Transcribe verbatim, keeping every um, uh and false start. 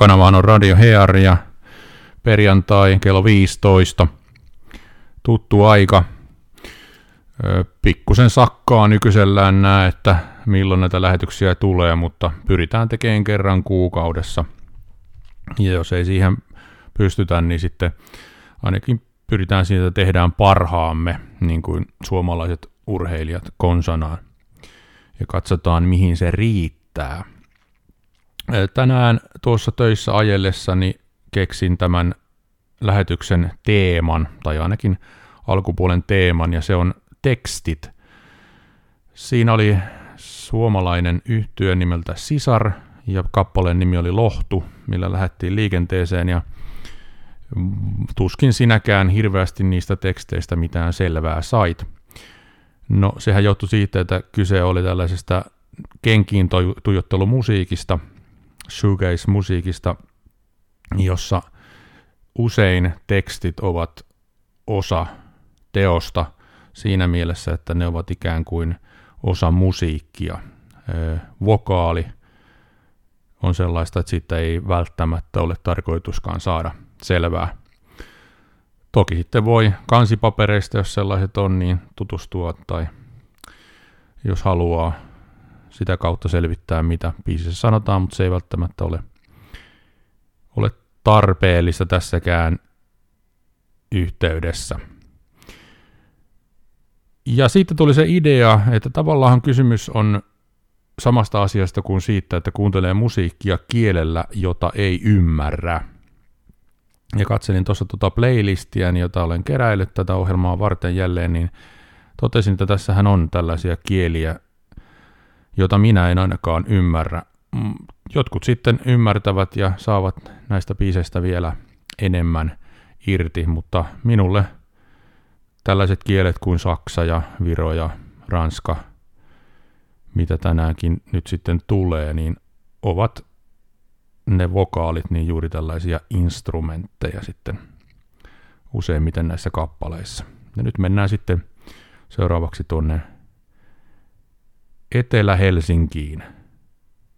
kanavahan on Radio H R ja perjantai kello viisitoista. Tuttu aika. Pikkusen sakkaa nykyisellään näe, että milloin näitä lähetyksiä tulee, mutta pyritään tekemään kerran kuukaudessa. Ja jos ei siihen pystytä, niin sitten ainakin pyritään siitä, että tehdään parhaamme, niin kuin suomalaiset urheilijat konsanaan. Ja katsotaan, mihin se riittää. Tänään tuossa töissä ajellessani keksin tämän lähetyksen teeman, tai ainakin alkupuolen teeman, ja se on tekstit. Siinä oli suomalainen yhtye nimeltä Sisar, ja kappaleen nimi oli Lohtu, millä lähdettiin liikenteeseen, ja tuskin sinäkään hirveästi niistä teksteistä mitään selvää sait. No, sehän johtui siitä, että kyse oli tällaisesta kenkiin tuijottelumusiikista, shoegaze-musiikista, jossa usein tekstit ovat osa teosta siinä mielessä, että ne ovat ikään kuin osa musiikkia. Vokaali on sellaista, että siitä ei välttämättä ole tarkoituskaan saada selvää. Toki sitten voi kansipapereista, jos sellaiset on, niin tutustua tai jos haluaa sitä kautta selvittää, mitä biisissä sanotaan, mutta se ei välttämättä ole, ole tarpeellista tässäkään yhteydessä. Ja siitä tuli se idea, että tavallaan kysymys on samasta asiasta kuin siitä, että kuuntelee musiikkia kielellä, jota ei ymmärrä. Ja katselin tuossa tuota playlistia, jota olen keräillyt tätä ohjelmaa varten jälleen, niin totesin, että tässähän on tällaisia kieliä, jota minä en ainakaan ymmärrä. Jotkut sitten ymmärtävät ja saavat näistä biiseistä vielä enemmän irti, mutta minulle tällaiset kielet kuin saksa ja viro ja ranska, mitä tänäänkin nyt sitten tulee, niin ovat ne vokaalit niin juuri tällaisia instrumentteja sitten useimmiten näissä kappaleissa. Ja nyt mennään sitten seuraavaksi tuonne Etelä-Helsinkiin.